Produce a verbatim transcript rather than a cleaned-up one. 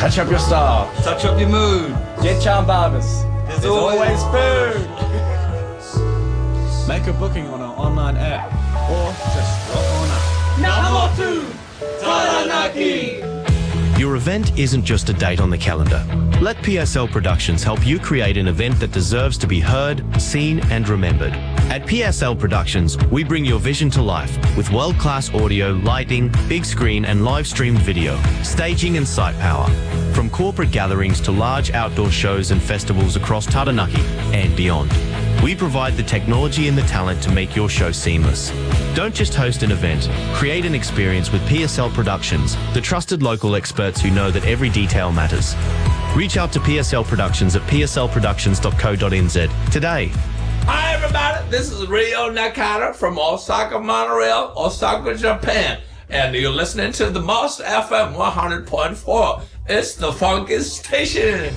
Touch up your style. Touch up your mood. Get John Barbers. There's, There's always, always food. Make a booking on our online app or just rock on up. Number two, Taranaki. Your event isn't just a date on the calendar. Let P S L Productions help you create an event that deserves to be heard, seen and remembered. At P S L Productions, we bring your vision to life with world-class audio, lighting, big screen and live-streamed video, staging and site power. From corporate gatherings to large outdoor shows and festivals across Taranaki and beyond. We provide the technology and the talent to make your show seamless. Don't just host an event, create an experience with P S L Productions, the trusted local experts who know that every detail matters. Reach out to P S L Productions at p s l productions dot co dot n z today. Hi everybody, this is Ryo Nakata from Osaka, Monorail, Osaka, Japan. And you're listening to the Master F M one hundred point four. It's the funky station.